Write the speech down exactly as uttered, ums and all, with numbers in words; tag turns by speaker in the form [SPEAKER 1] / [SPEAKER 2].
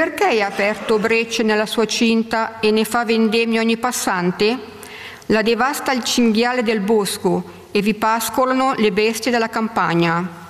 [SPEAKER 1] perché hai aperto brecce nella sua cinta e ne fa vendemmia ogni passante? La devasta il cinghiale del bosco e vi pascolano le bestie della campagna.